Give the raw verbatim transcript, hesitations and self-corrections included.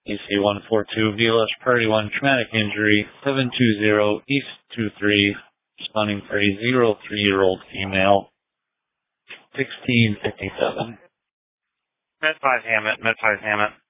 E C one four two, V L S Priority one, traumatic injury, seven two zero, East two three, responding for a zero three-year-old female, sixteen fifty-seven. Med five Hammett, Med five Hammett.